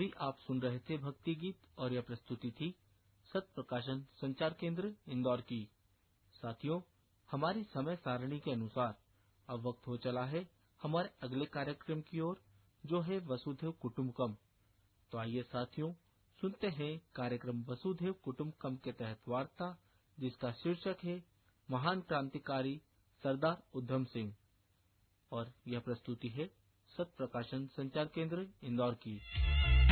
अभी आप सुन रहे थे भक्ति गीत और यह प्रस्तुति थी सत प्रकाशन संचार केंद्र इंदौर की। साथियों, हमारी समय सारणी के अनुसार अब वक्त हो चला है हमारे अगले कार्यक्रम की ओर, जो है वसुधैव कुटुंबकम। तो आइए साथियों, सुनते हैं कार्यक्रम वसुधैव कुटुंबकम के तहत वार्ता, जिसका शीर्षक है महान क्रांतिकारी सरदार उधम सिंह, और यह प्रस्तुति है सत प्रकाशन संचार केंद्र इंदौर की।